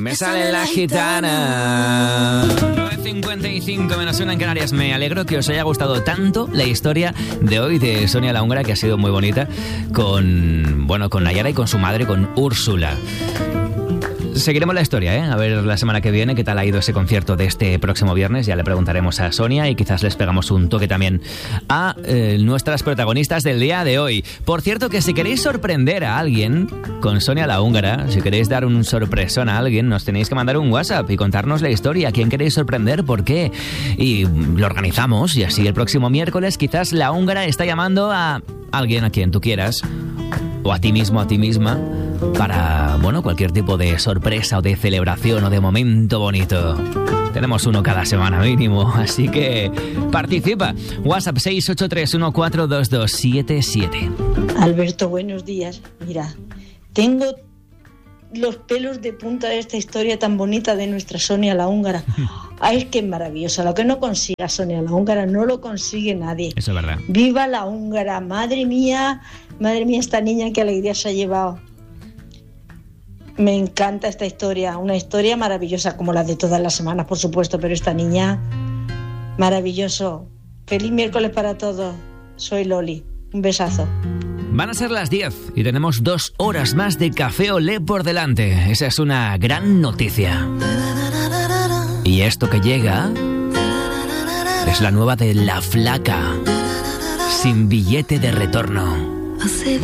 Me sale la gitana. 9:55 menos una en Canarias. Me alegro que os haya gustado tanto la historia de hoy de Sonia la Húngara, que ha sido muy bonita, con Nayara y con su madre, con Úrsula. Seguiremos la historia, A ver la semana que viene qué tal ha ido ese concierto de este próximo viernes. Ya le preguntaremos a Sonia y quizás les pegamos un toque también a nuestras protagonistas del día de hoy. Por cierto, que si queréis sorprender a alguien con Sonia la Húngara, si queréis dar un sorpresón a alguien, nos tenéis que mandar un WhatsApp y contarnos la historia. ¿A quién queréis sorprender? ¿Por qué? Y lo organizamos y así el próximo miércoles quizás la Húngara está llamando a alguien a quien tú quieras, o a ti mismo, a ti misma, para, cualquier tipo de sorpresa o de celebración o de momento bonito. Tenemos uno cada semana mínimo, así que participa. WhatsApp 683142277. Alberto, buenos días. Mira, tengo los pelos de punta de esta historia tan bonita de nuestra Sonia la Húngara. Ay, es que es maravillosa. Lo que no consiga Sonia la Húngara no lo consigue nadie. Eso es verdad. ¡Viva la Húngara! Madre mía, esta niña, qué alegría se ha llevado. Me encanta esta historia, una historia maravillosa, como la de todas las semanas, por supuesto, pero esta niña, maravilloso. Feliz miércoles para todos. Soy Loli. Un besazo. Van a ser las 10 y tenemos 2 horas más de Café Olé por delante. Esa es una gran noticia. Y esto que llega es la nueva de La Flaca, sin billete de retorno.